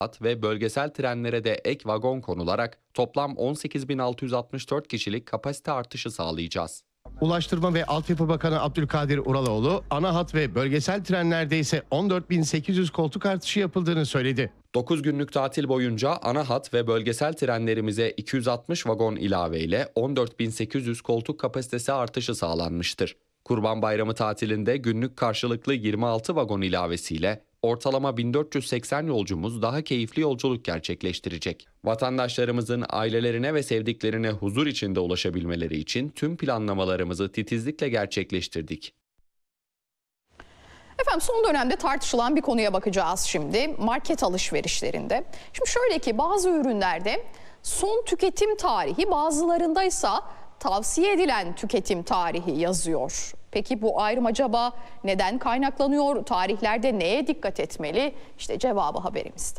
ve bölgesel trenlere de ek vagon konularak toplam 18.664 kişilik kapasite artışı sağlayacağız. Ulaştırma ve Altyapı Bakanı Abdülkadir Uraloğlu, ana hat ve bölgesel trenlerde ise 14.800 koltuk artışı yapıldığını söyledi. 9 günlük tatil boyunca ana hat ve bölgesel trenlerimize 260 vagon ilaveyle 14.800 koltuk kapasitesi artışı sağlanmıştır. Kurban Bayramı tatilinde günlük karşılıklı 26 vagon ilavesiyle ortalama 1480 yolcumuz daha keyifli yolculuk gerçekleştirecek. Vatandaşlarımızın ailelerine ve sevdiklerine huzur içinde ulaşabilmeleri için tüm planlamalarımızı titizlikle gerçekleştirdik. Efendim son dönemde tartışılan bir konuya bakacağız şimdi. Market alışverişlerinde. Şimdi şöyle ki bazı ürünlerde son tüketim tarihi, bazılarındaysa tavsiye edilen tüketim tarihi yazıyor. Peki bu ayrım acaba neden kaynaklanıyor? Tarihlerde neye dikkat etmeli? İşte cevabı haberimizde.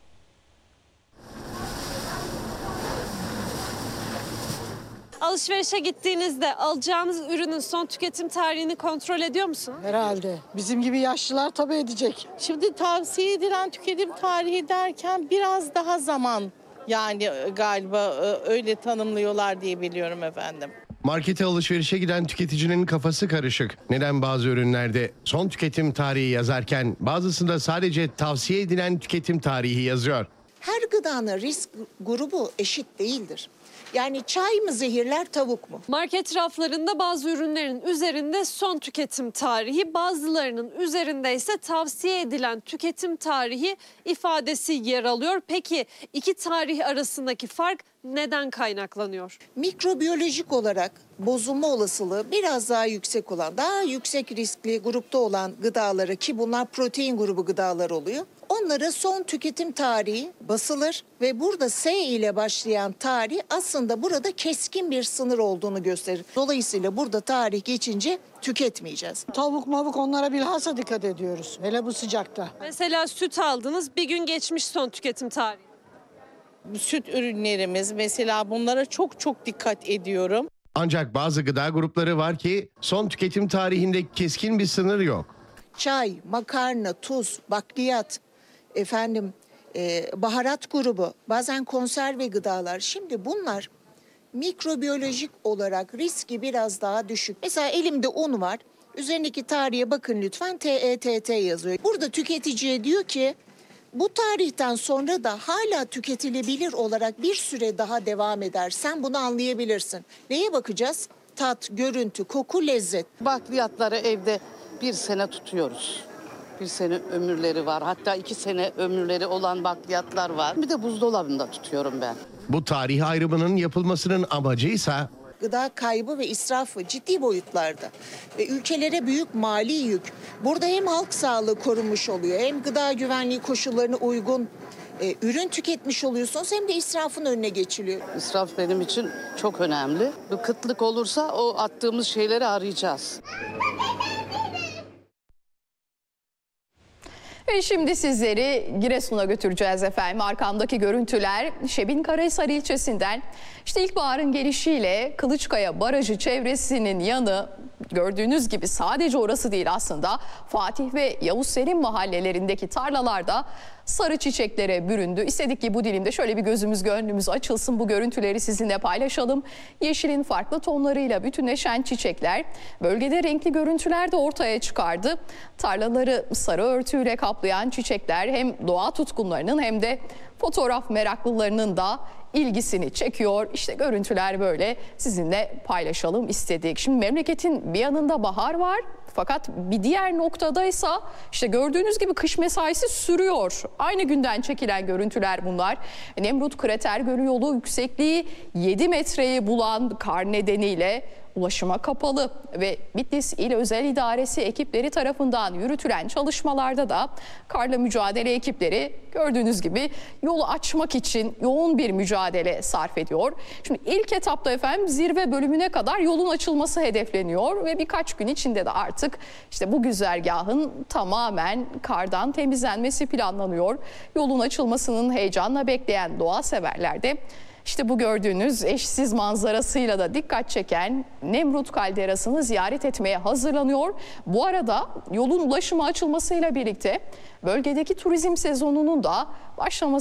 Alışverişe gittiğinizde alacağınız ürünün son tüketim tarihini kontrol ediyor musunuz? Herhalde. Bizim gibi yaşlılar tabii edecek. Şimdi tavsiye edilen tüketim tarihi derken biraz daha zaman, yani galiba öyle tanımlıyorlar diye biliyorum efendim. Markete alışverişe giden tüketicinin kafası karışık. Neden bazı ürünlerde son tüketim tarihi yazarken bazısında sadece tavsiye edilen tüketim tarihi yazıyor? Her gıdanın risk grubu eşit değildir. Yani çay mı zehirler, tavuk mu? Market raflarında bazı ürünlerin üzerinde son tüketim tarihi, bazılarının üzerinde ise tavsiye edilen tüketim tarihi ifadesi yer alıyor. Peki iki tarih arasındaki fark neden kaynaklanıyor? Mikrobiyolojik olarak bozulma olasılığı biraz daha yüksek olan, daha yüksek riskli grupta olan gıdaları, ki bunlar protein grubu gıdalar oluyor, onlara son tüketim tarihi basılır ve burada S ile başlayan tarih aslında burada keskin bir sınır olduğunu gösterir. Dolayısıyla burada tarih geçince tüketmeyeceğiz. Tavuk mavuk onlara bilhassa dikkat ediyoruz. Hele bu sıcakta. Mesela süt aldınız, bir gün geçmiş son tüketim tarihi. Süt ürünlerimiz mesela, bunlara çok dikkat ediyorum. Ancak bazı gıda grupları var ki son tüketim tarihinde keskin bir sınır yok. Çay, makarna, tuz, bakliyat, baharat grubu, bazen konserve gıdalar. Şimdi bunlar mikrobiyolojik olarak riski biraz daha düşük. Mesela elimde un var. Üzerindeki tarihe bakın lütfen, TETT yazıyor. Burada tüketiciye diyor ki bu tarihten sonra da hala tüketilebilir olarak bir süre daha devam eder. Sen bunu anlayabilirsin. Neye bakacağız? Tat, görüntü, koku, lezzet. Bakliyatları evde bir sene tutuyoruz. Bir sene ömürleri var. Hatta 2 sene ömürleri olan bakliyatlar var. Bir de buzdolabında tutuyorum ben. Bu tarih ayrımının yapılmasının amacıysa Gıda kaybı ve israfı ciddi boyutlarda ve ülkelere büyük mali yük. Burada hem halk sağlığı korunmuş oluyor, hem gıda güvenliği koşullarına uygun ürün tüketmiş oluyorsunuz, hem de israfın önüne geçiliyor. İsraf benim için çok önemli. Bu kıtlık olursa o attığımız şeyleri arayacağız. Ve şimdi sizleri Giresun'a götüreceğiz efendim. Arkamdaki görüntüler Şebinkarahisar ilçesinden. İşte ilkbaharın gelişiyle Kılıçkaya Barajı çevresinin yanı, gördüğünüz gibi sadece orası değil aslında, Fatih ve Yavuz Selim mahallelerindeki tarlalarda sarı çiçeklere büründü. İstedik ki bu dilimde şöyle bir gözümüz gönlümüz açılsın, bu görüntüleri sizinle paylaşalım. Yeşilin farklı tonlarıyla bütünleşen çiçekler bölgede renkli görüntüler de ortaya çıkardı. Tarlaları sarı örtüyle kaplayan çiçekler hem doğa tutkunlarının hem de fotoğraf meraklılarının da ilgisini çekiyor. İşte görüntüler böyle, sizinle paylaşalım istedik. Şimdi memleketin bir yanında bahar var. Fakat bir diğer noktadaysa işte gördüğünüz gibi kış mesaisi sürüyor. Aynı günden çekilen görüntüler bunlar. Nemrut Krater Gölü yolu yüksekliği 7 metreyi bulan kar nedeniyle ulaşıma kapalı ve Bitlis İl Özel İdaresi ekipleri tarafından yürütülen çalışmalarda da karla mücadele ekipleri gördüğünüz gibi yolu açmak için yoğun bir mücadele sarf ediyor. Şimdi ilk etapta efendim zirve bölümüne kadar yolun açılması hedefleniyor ve birkaç gün içinde de artık işte bu güzergahın tamamen kardan temizlenmesi planlanıyor. Yolun açılmasının heyecanla bekleyen doğa severler de İşte bu gördüğünüz eşsiz manzarasıyla da dikkat çeken Nemrut Kalderası'nı ziyaret etmeye hazırlanıyor. Bu arada yolun ulaşıma açılmasıyla birlikte bölgedeki turizm sezonunun da başlaması